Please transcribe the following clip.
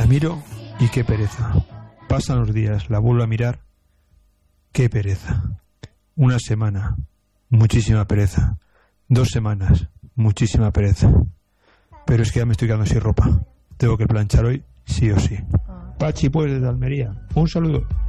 La miro y qué pereza. Pasan los días, la vuelvo a mirar. Qué pereza. Una semana, muchísima pereza. 2 semanas, muchísima pereza. Pero es que ya me estoy quedando sin ropa. Tengo que planchar hoy, sí o sí. Pachi, pues, desde Almería. Un saludo.